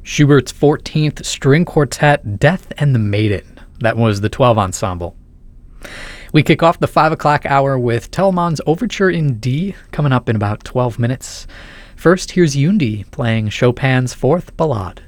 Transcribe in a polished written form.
Schubert's 14th String Quartet, Death and the Maiden. That was the 12 ensemble. We kick off the 5 o'clock hour with Telemann's Overture in D, coming up in about 12 minutes. First, here's Yundi playing Chopin's Fourth Ballade.